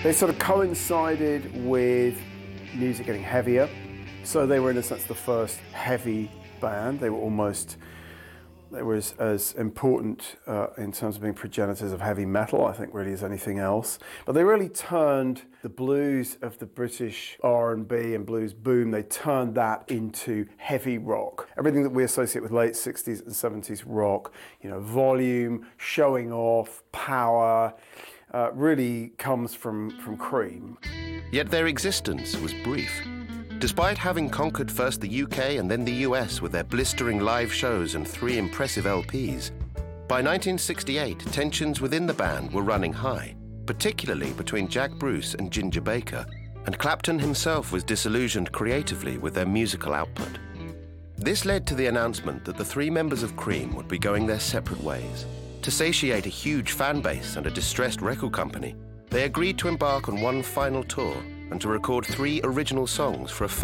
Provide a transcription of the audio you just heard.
They sort of coincided with music getting heavier. So they were, in a sense, the first heavy band. They were as important in terms of being progenitors of heavy metal, I think, really, as anything else. But they really turned the blues of the British R&B and blues boom, they turned that into heavy rock. Everything that we associate with late 60s and 70s rock, you know, volume, showing off, power, really comes from Cream. Yet their existence was brief. Despite having conquered first the UK and then the US with their blistering live shows and 3 impressive LPs, by 1968, tensions within the band were running high, particularly between Jack Bruce and Ginger Baker, and Clapton himself was disillusioned creatively with their musical output. This led to the announcement that the 3 members of Cream would be going their separate ways. To satiate a huge fan base and a distressed record company, they agreed to embark on one final tour and to record 3 original songs for a